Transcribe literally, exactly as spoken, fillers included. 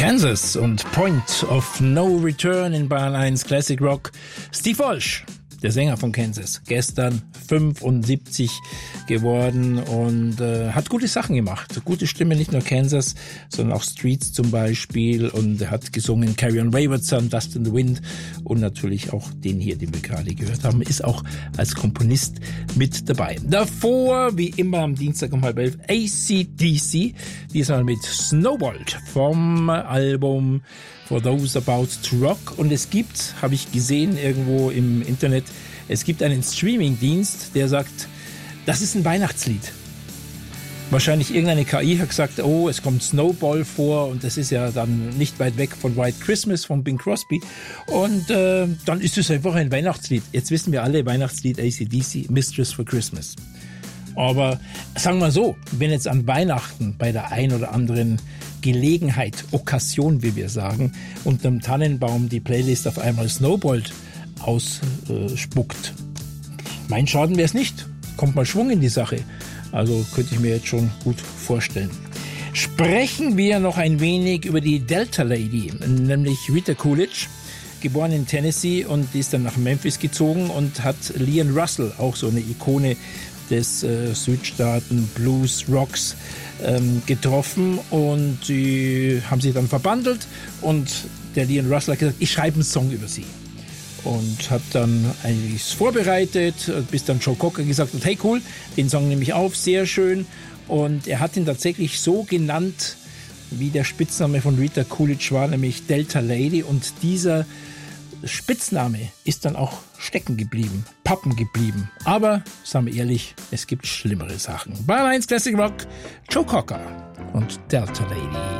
Kansas und Point of No Return in Bayern eins Classic Rock. Steve Walsh, der Sänger von Kansas, gestern fünfundsiebzig geworden und äh, hat gute Sachen gemacht. Gute Stimme, nicht nur Kansas, sondern auch Streets zum Beispiel. Und er hat gesungen Carry On Wayward Son, Dust in the Wind und natürlich auch den hier, den wir gerade gehört haben, ist auch als Komponist mit dabei. Davor, wie immer am Dienstag um halb elf, A C D C, diesmal mit Snowballed vom Album For Those About to Rock. Und es gibt, habe ich gesehen irgendwo im Internet, es gibt einen Streaming-Dienst, der sagt, das ist ein Weihnachtslied. Wahrscheinlich irgendeine K I hat gesagt, oh, es kommt Snowball vor und das ist ja dann nicht weit weg von White Christmas von Bing Crosby. Und äh, dann ist es einfach ein Weihnachtslied. Jetzt wissen wir alle, Weihnachtslied A C D C, Mistress for Christmas. Aber sagen wir so, wenn jetzt an Weihnachten bei der ein oder anderen Gelegenheit, Okkasion, wie wir sagen, unterm Tannenbaum die Playlist auf einmal Snowballed ausspuckt. Mein Schaden wäre es nicht. Kommt mal Schwung in die Sache. Also könnte ich mir jetzt schon gut vorstellen. Sprechen wir noch ein wenig über die Delta Lady, nämlich Rita Coolidge, geboren in Tennessee und die ist dann nach Memphis gezogen und hat Leon Russell, auch so eine Ikone des äh, Südstaaten Blues Rocks, ähm, getroffen und die haben sich dann verbandelt und der Leon Russell hat gesagt, ich schreibe einen Song über sie. Und hat dann eigentlich vorbereitet, bis dann Joe Cocker gesagt hat, hey cool, den Song nehme ich auf, sehr schön. Und er hat ihn tatsächlich so genannt, wie der Spitzname von Rita Coolidge war, nämlich Delta Lady. Und dieser Spitzname ist dann auch stecken geblieben, pappen geblieben. Aber, sagen wir ehrlich, es gibt schlimmere Sachen. Bayern eins Classic Rock, Joe Cocker und Delta Lady.